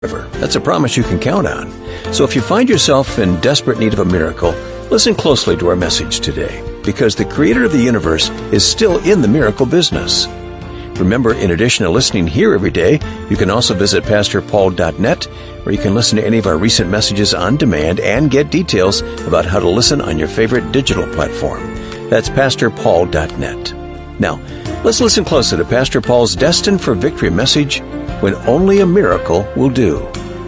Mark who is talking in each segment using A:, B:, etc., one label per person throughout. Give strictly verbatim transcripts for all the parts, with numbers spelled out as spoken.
A: That's a promise you can count on. So if you find yourself in desperate need of a miracle, listen closely to our message today, because the Creator of the universe is still in the miracle business. Remember, in addition to listening here every day, you can also visit pastor paul dot net, where you can listen to any of our recent messages on demand and get details about how to listen on your favorite digital platform. That's pastor paul dot net. Now, let's listen closer to Pastor Paul's Destined for Victory message, When Only a Miracle Will Do.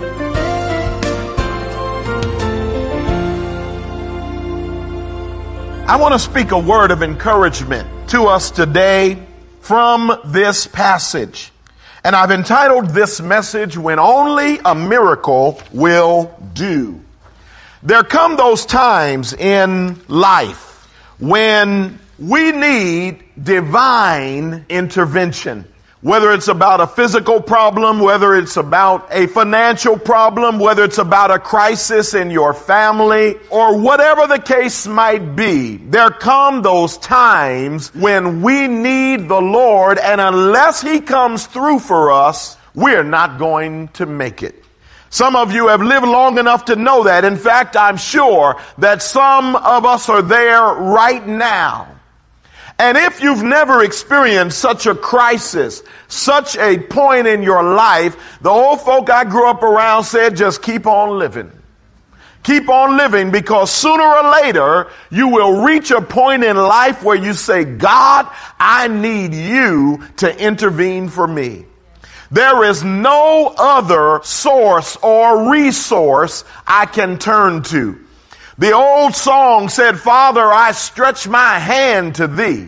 B: I want to speak a word of encouragement to us today from this passage. And I've entitled this message, When Only a Miracle Will Do. There come those times in life when we need divine intervention. Whether it's about a physical problem, whether it's about a financial problem, whether it's about a crisis in your family, or whatever the case might be, there come those times when we need the Lord, and unless He comes through for us, we're not going to make it. Some of you have lived long enough to know that. In fact, I'm sure that some of us are there right now. And if you've never experienced such a crisis, such a point in your life, the old folk I grew up around said, just keep on living. Keep on living, because sooner or later, you will reach a point in life where you say, God, I need you to intervene for me. There is no other source or resource I can turn to. The old song said, Father, I stretch my hand to thee.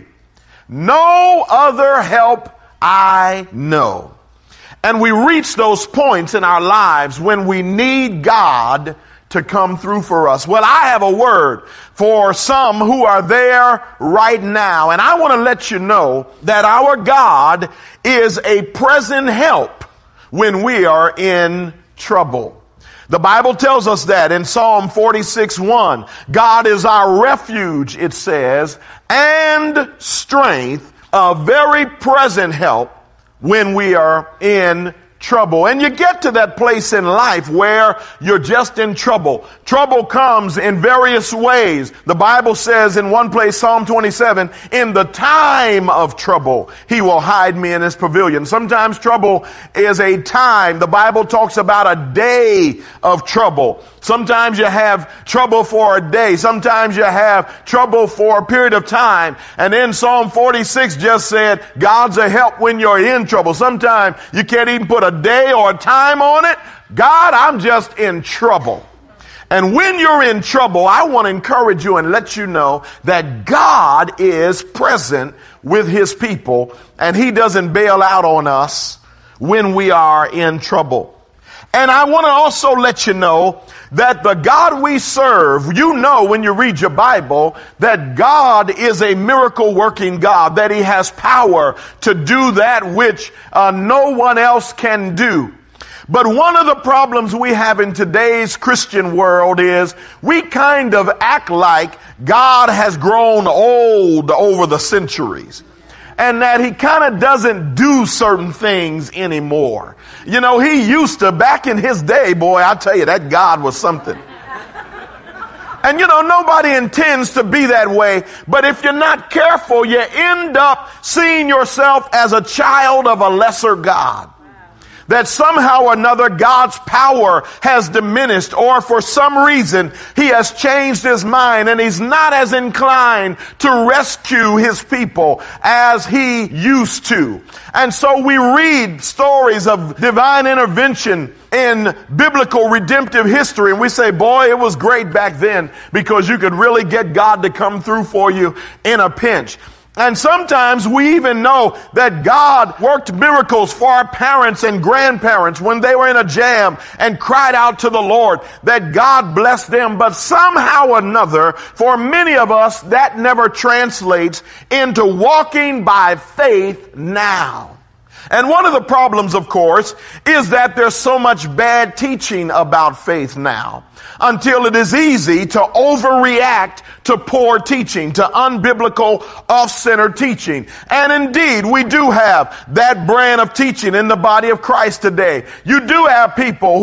B: No other help I know. And we reach those points in our lives when we need God to come through for us. Well, I have a word for some who are there right now. And I want to let you know that our God is a present help when we are in trouble. The Bible tells us that in Psalm forty-six one. God is our refuge, it says, and strength, a very present help when we are in trouble. And you get to that place in life where you're just in trouble. Trouble comes in various ways. The Bible says in one place, Psalm twenty-seven, in the time of trouble, He will hide me in His pavilion. Sometimes trouble is a time. The Bible talks about a day of trouble. Sometimes you have trouble for a day. Sometimes you have trouble for a period of time. And then Psalm forty-six just said, God's a help when you're in trouble. Sometimes you can't even put a day or a time on it. God, I'm just in trouble. And when you're in trouble, I want to encourage you and let you know that God is present with His people, and He doesn't bail out on us when we are in trouble. And I want to also let you know that the God we serve, you know when you read your Bible, that God is a miracle working God, that He has power to do that which uh, no one else can do. But one of the problems we have in today's Christian world is we kind of act like God has grown old over the centuries, and that He kind of doesn't do certain things anymore. You know, He used to, back in His day, boy, I tell you, that God was something. And you know, nobody intends to be that way, but if you're not careful, you end up seeing yourself as a child of a lesser God. That somehow or another God's power has diminished, or for some reason He has changed His mind and He's not as inclined to rescue His people as He used to. And so we read stories of divine intervention in biblical redemptive history, and we say, boy, it was great back then because you could really get God to come through for you in a pinch. And sometimes we even know that God worked miracles for our parents and grandparents when they were in a jam and cried out to the Lord, that God blessed them. But somehow or another, for many of us, that never translates into walking by faith now. And one of the problems, of course, is that there's so much bad teaching about faith now, until it is easy to overreact to poor teaching, to unbiblical, off-centered teaching. And indeed, we do have that brand of teaching in the body of Christ today. You do have people